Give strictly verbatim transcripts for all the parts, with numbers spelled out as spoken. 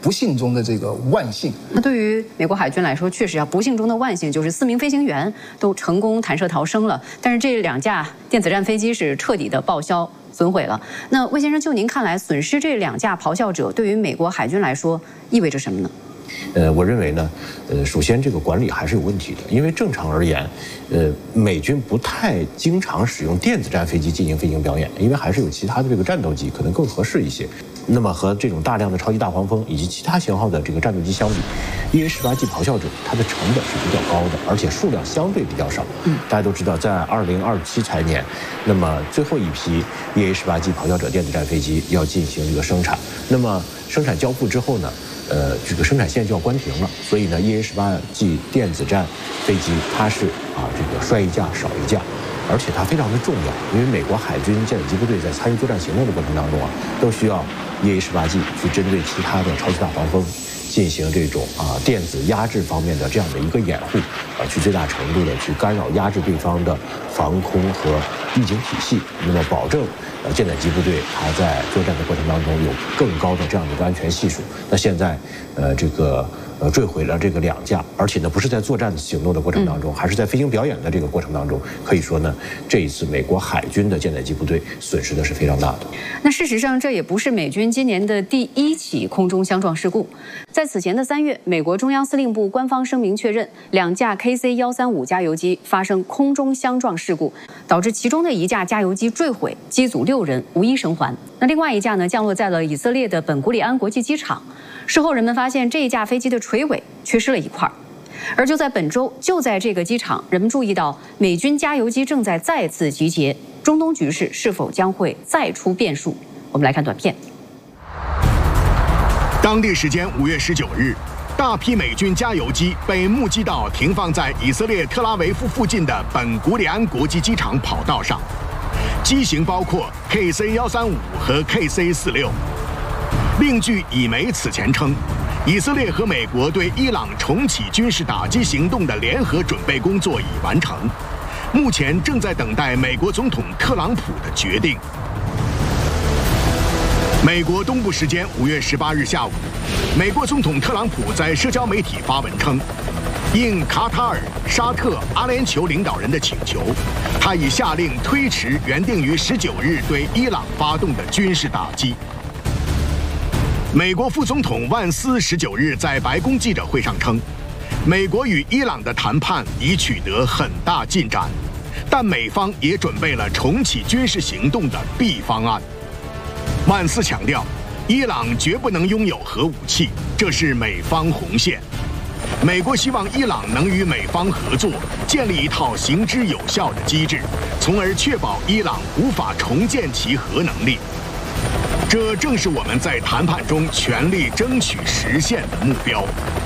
不幸中的这个万幸。 那对于美国海军来说，确实啊，不幸中的万幸就是四名飞行员都成功弹射逃生了，但是这两架电子战飞机是彻底的报销损毁了。那魏先生，就您看来，损失这两架咆哮者对于美国海军来说意味着什么呢？ 呃，我认为呢，呃，首先这个管理还是有问题的，因为正常而言，呃，美军不太经常使用电子战飞机进行飞行表演，因为还是有其他的这个战斗机可能更合适一些。那么和这种大量的超级大黄蜂以及其他型号的这个战斗机相比 ，E A 十八 G 咆哮者它的成本是比较高的，而且数量相对比较少。嗯，大家都知道，在二零二七财年，那么最后一批 E A 十八 G 咆哮者电子战飞机要进行这个生产，那么生产交付之后呢？呃，这个生产线就要关停了，所以呢 ，E A 十八 G 电子战飞机它是啊这个衰一架少一架，而且它非常的重要，因为美国海军舰载机部队在参与作战行动的过程当中啊，都需要 E A 十八 G 去针对其他的超级大黄蜂进行这种啊电子压制方面的这样的一个掩护，啊，去最大程度的去干扰压制对方的防空和预警体系，那么保证。呃，舰载机部队它在作战的过程当中有更高的这样的一个安全系数。那现在，呃，这个呃坠毁了这个两架，而且呢不是在作战行动的过程当中，还是在飞行表演的这个过程当中，可以说呢，这一次美国海军的舰载机部队损失的是非常大的。 那事实上，这也不是美军今年的第一起空中相撞事故。在此前的三月，美国中央司令部官方声明确认，两架 K C 一三五加油机发生空中相撞事故，导致其中的一架加油机坠毁，机组六人无一生还。那另外一架呢，降落在了以色列的本古里安国际机场。事后人们发现这一架飞机的垂尾缺失了一块。而就在本周，就在这个机场，人们注意到美军加油机正在再次集结，中东局势是否将会再出变数？我们来看短片。 当地时间五月十九日，大批美军加油机被目击到停放在以色列特拉维夫附近的本古里安国际机场跑道上，机型包括 K C 一三五和 K C 四六。另据以媒此前称，以色列和美国对伊朗重启军事打击行动的联合准备工作已完成，目前正在等待美国总统特朗普的决定。美国东部时间五月十八日下午，美国总统特朗普在社交媒体发文称，应卡塔尔、沙特、阿联酋领导人的请求，他已下令推迟原定于十九日对伊朗发动的军事打击。美国副总统万斯十九日在白宫记者会上称，美国与伊朗的谈判已取得很大进展，但美方也准备了重启军事行动的 B 方案。万斯强调，伊朗绝不能拥有核武器，这是美方红线。美国希望伊朗能与美方合作，建立一套行之有效的机制，从而确保伊朗无法重建其核能力。这正是我们在谈判中全力争取实现的目标。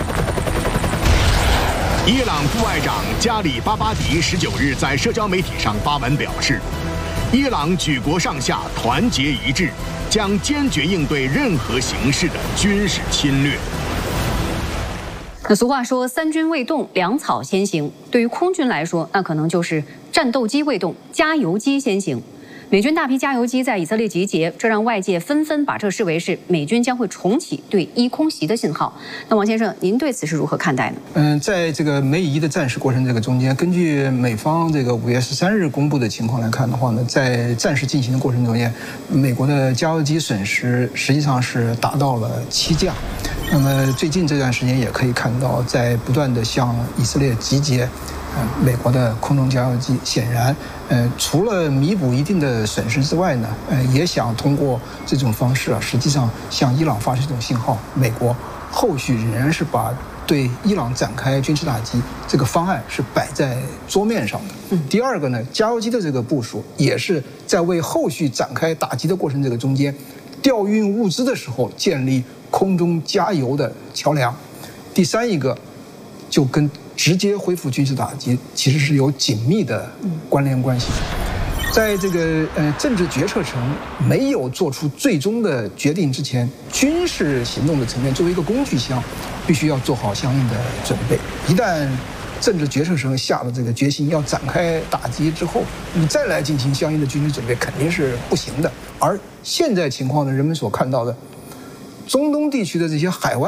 伊朗副外长加里巴巴迪十九日在社交媒体上发文表示，伊朗举国上下团结一致，将坚决应对任何形式的军事侵略。 那俗话说三军未动，粮草先行。对于空军来说，那可能就是战斗机未动，加油机先行。美军大批加油机在以色列集结，这让外界纷纷把这视为是美军将会重启对伊空袭的信号。那王先生，您对此是如何看待呢？ 嗯，在这个美以伊的战事过程这个中间，根据美方这个五月十三日公布的情况来看的话呢，在战事进行的过程中间，美国的加油机损失实际上是达到了七架。那么最近这段时间也可以看到，在不断的向以色列集结。呃，美国的空中加油机显然，呃，除了弥补一定的损失之外呢，呃，也想通过这种方式啊，实际上向伊朗发出这种信号。美国后续仍然是把对伊朗展开军事打击这个方案是摆在桌面上的。嗯，第二个呢，加油机的这个部署也是在为后续展开打击的过程这个中间，调运物资的时候建立空中加油的桥梁。第三一个，就跟直接恢复军事打击其实是有紧密的关联关系。在这个呃政治决策层没有做出最终的决定之前，军事行动的层面作为一个工具箱，必须要做好相应的准备。一旦政治决策层下了这个决心要展开打击之后，你再来进行相应的军事准备肯定是不行的。而现在情况呢，人们所看到的中东地区的这些海外